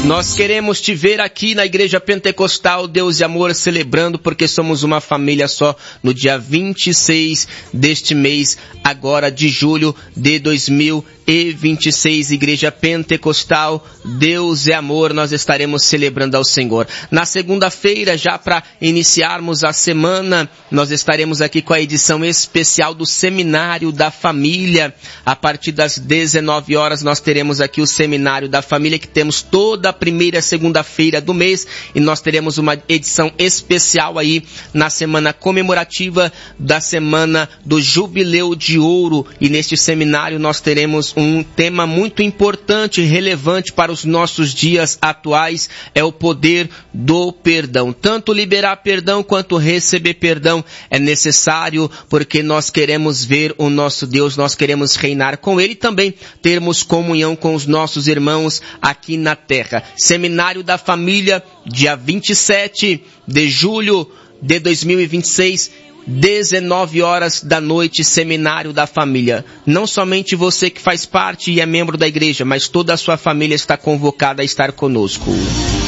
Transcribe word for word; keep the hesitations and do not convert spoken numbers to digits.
Nós queremos te ver aqui na Igreja Pentecostal Deus e Amor celebrando, porque somos uma família só, no dia vinte e seis deste mês, agora de julho de dois mil e vinte e seis, Igreja Pentecostal Deus e Amor, nós estaremos celebrando ao Senhor. Na segunda-feira, já para iniciarmos a semana, nós estaremos aqui com a edição especial do Seminário da Família. A partir das dezenove horas nós teremos aqui o Seminário da Família, que temos toda a primeira segunda-feira do mês, e nós teremos uma edição especial aí na semana comemorativa da semana do Jubileu de Ouro, e neste seminário nós teremos um tema muito importante e relevante para os nossos dias atuais, é o poder do perdão. Tanto liberar perdão quanto receber perdão é necessário, porque nós queremos ver o nosso Deus, nós queremos reinar com Ele e também termos comunhão com os nossos irmãos aqui na terra. Seminário da Família, dia vinte e sete de julho de dois mil e vinte e seis, dezenove horas da noite, Seminário da Família. Não somente você que faz parte e é membro da igreja, mas toda a sua família está convocada a estar conosco.